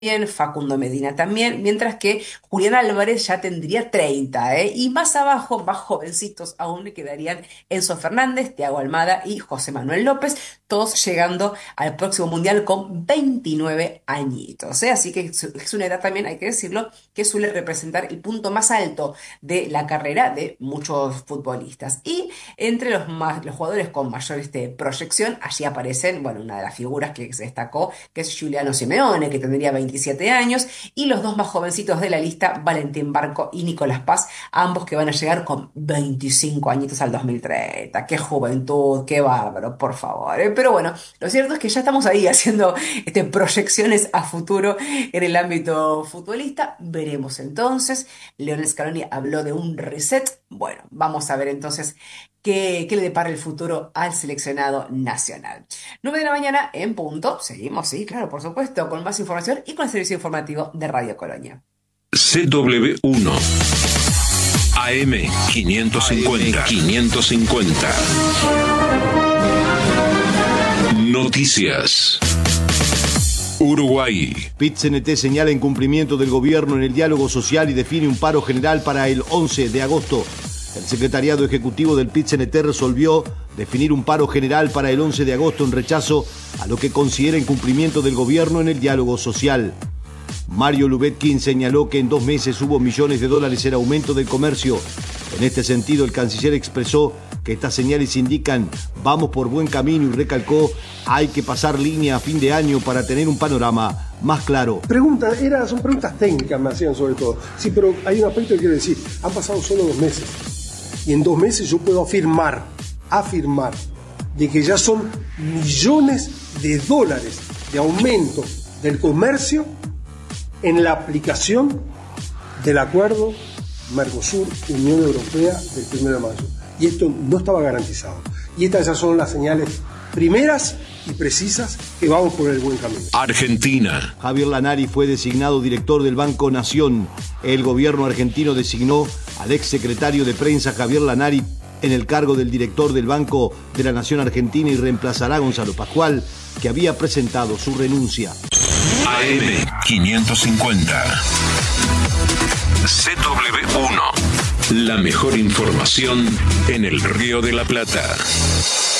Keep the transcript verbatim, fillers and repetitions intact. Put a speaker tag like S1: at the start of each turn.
S1: Facundo Medina también, mientras que Julián Álvarez ya tendría treinta, ¿eh? Y más abajo, más jovencitos aún le quedarían Enzo Fernández, Thiago Almada y José Manuel López, todos llegando al próximo Mundial con veintinueve añitos, ¿eh? Así que es es una edad también, hay que decirlo, que suele representar el punto más alto de la carrera de muchos futbolistas. Y entre los, más, los jugadores con mayor este, proyección, allí aparecen, bueno, una de las figuras que se destacó, que es Giuliano Simeone, que tendría veintisiete años, y los dos más jovencitos de la lista, Valentín Barco y Nicolás Paz, ambos que van a llegar con veinticinco añitos al dos mil treinta. ¡Qué juventud, qué bárbaro, por favor! ¿eh? Pero bueno, lo cierto es que ya estamos ahí haciendo este, proyecciones a futuro en el ámbito futbolista. Veremos entonces. Lionel Scaloni habló de un reset. Bueno, vamos a ver entonces qué, qué le depara el futuro al seleccionado nacional. nueve de la mañana en punto. Seguimos, sí, claro, por supuesto, con más información y con el servicio informativo de Radio Colonia.
S2: C W uno A M quinientos cincuenta. quinientos cincuenta. Noticias. Uruguay.
S3: Pit-C N T señala incumplimiento del gobierno en el diálogo social y define un paro general para el once de agosto. El secretariado ejecutivo del Pit-C N T resolvió definir un paro general para el once de agosto en rechazo a lo que considera incumplimiento del gobierno en el diálogo social. Mario Lubetkin señaló que en dos meses hubo millones de dólares en aumento del comercio. En este sentido, el canciller expresó que estas señales indican vamos por buen camino y recalcó hay que pasar línea a fin de año para tener un panorama más claro.
S4: Pregunta, era, son preguntas técnicas me hacían sobre todo. Sí, pero hay un aspecto que quiero decir. Han pasado solo dos meses. Y en dos meses yo puedo afirmar, afirmar, de que ya son millones de dólares de aumento del comercio en la aplicación del acuerdo Mercosur-Unión Europea del primero de mayo. Y esto no estaba garantizado. Y estas ya son las señales primeras y precisas que vamos por el buen camino.
S2: Argentina.
S3: Javier Lanari fue designado director del Banco Nación. El gobierno argentino designó al exsecretario de prensa Javier Lanari en el cargo del director del Banco de la Nación Argentina y reemplazará a Gonzalo Pascual, que había presentado su renuncia.
S2: A M quinientos cincuenta. C W uno. La mejor información en el Río de la Plata.